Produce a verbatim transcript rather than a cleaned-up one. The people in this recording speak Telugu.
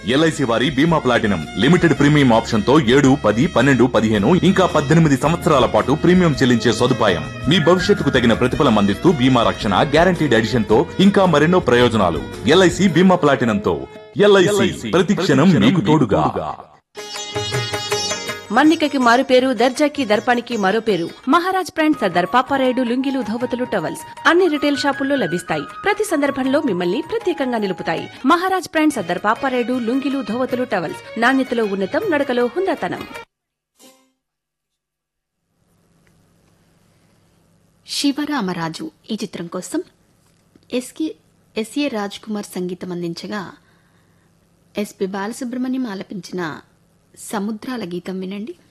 ఎల్ఐసి వారి బీమా ప్లాటినం లిమిటెడ్ ప్రీమియం ఆప్షన్ తో ఏడు పది పన్నెండు పదిహేను ఇంకా పద్దెనిమిది సంవత్సరాల పాటు ప్రీమియం చెల్లించే సదుపాయం. మీ భవిష్యత్తుకు తగిన ప్రతిఫలం అందిస్తూ బీమా రక్షణ, గ్యారంటీడ్ ఎడిషన్ తో ఇంకా మరెన్నో ప్రయోజనాలు. ఎల్ఐసి బీమా ప్లాటినం తో ఎల్ఐసి ప్రతి క్షణం మీకు తోడుగా. మన్నికకి మారు పేరు, దర్జాకి దర్పానికి మరో పేరు. మహారాజ్ బ్రాండ్ సర్దార్ పాపారాయుడు లుంగీలు, ధోవతులు, టవల్స్ అన్ని రిటైల్ షాపుల్లో లభిస్తాయి. ప్రతి సందర్భంలో మిమ్మల్ని ప్రత్యేకంగా నిలుపుతాయి. మహారాజ్ బ్రాండ్ సర్దార్ పాపారాయుడు లుంగీలు, ధోవతులు, టవల్స్ నాణ్యతలో ఉన్నతం, నడకలో హుందాతనం. శివరామరాజు ఈ చిత్రం కోసం ఎస్కే ఎస్ఏ రాజ్ కుమార్ సంగీతం అందించగా ఎస్పి బాలసుబ్రహ్మణ్యం ఆలపించిన సముద్రాల గీతం వినండి.